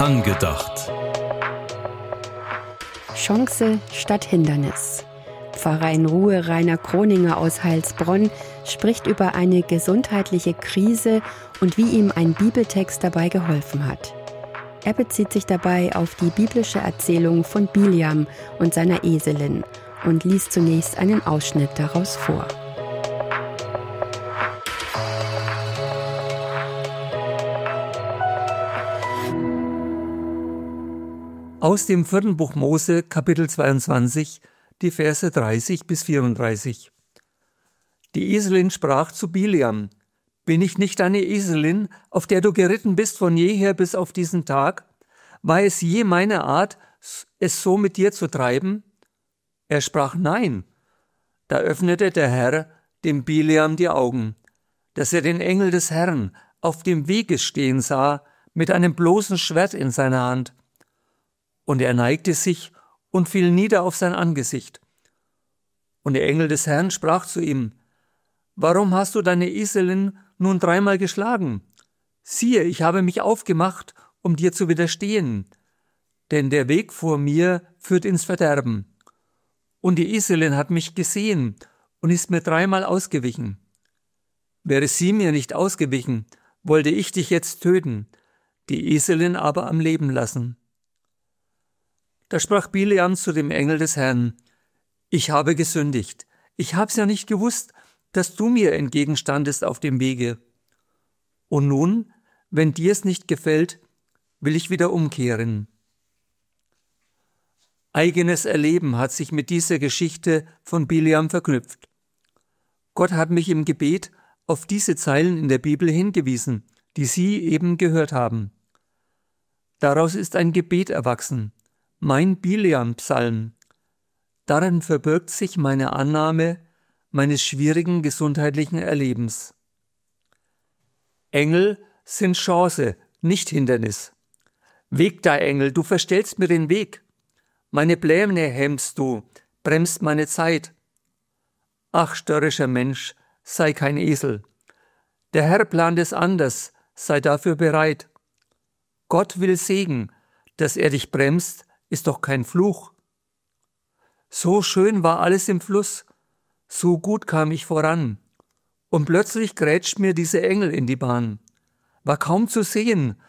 Angedacht. Chance statt Hindernis. Pfarrer in Ruhe Rainer Kroninger aus Heilsbronn spricht über eine gesundheitliche Krise und wie ihm ein Bibeltext dabei geholfen hat. Er bezieht sich dabei auf die biblische Erzählung von Bileam und seiner Eselin und liest zunächst einen Ausschnitt daraus vor. Aus dem 4. Buch Mose, Kapitel 22, die Verse 30 bis 34. Die Eselin sprach zu Bileam: Bin ich nicht deine Eselin, auf der du geritten bist von jeher bis auf diesen Tag? War es je meine Art, es so mit dir zu treiben? Er sprach: Nein. Da öffnete der Herr dem Bileam die Augen, dass er den Engel des Herrn auf dem Wege stehen sah, mit einem bloßen Schwert in seiner Hand. Und er neigte sich und fiel nieder auf sein Angesicht. Und der Engel des Herrn sprach zu ihm: Warum hast du deine Eselin nun 3-mal geschlagen? Siehe, ich habe mich aufgemacht, um dir zu widerstehen, denn der Weg vor mir führt ins Verderben. Und die Eselin hat mich gesehen und ist mir 3-mal ausgewichen. Wäre sie mir nicht ausgewichen, wollte ich dich jetzt töten, die Eselin aber am Leben lassen. Da sprach Bileam zu dem Engel des Herrn: Ich habe gesündigt. Ich hab's ja nicht gewusst, dass du mir entgegenstandest auf dem Wege. Und nun, wenn dir's nicht gefällt, will ich wieder umkehren. Eigenes Erleben hat sich mit dieser Geschichte von Bileam verknüpft. Gott hat mich im Gebet auf diese Zeilen in der Bibel hingewiesen, die Sie eben gehört haben. Daraus ist ein Gebet erwachsen, mein Bileam-Psalm. Darin verbirgt sich meine Annahme meines schwierigen gesundheitlichen Erlebens. Engel sind Chance, nicht Hindernis. Weg da, Engel, du verstellst mir den Weg. Meine Pläne hemmst du, bremst meine Zeit. Ach, störrischer Mensch, sei kein Esel. Der Herr plant es anders, sei dafür bereit. Gott will Segen, dass er dich bremst, ist doch kein Fluch. So schön war alles im Fluss, so gut kam ich voran. Und plötzlich grätscht mir dieser Engel in die Bahn. War kaum zu sehen,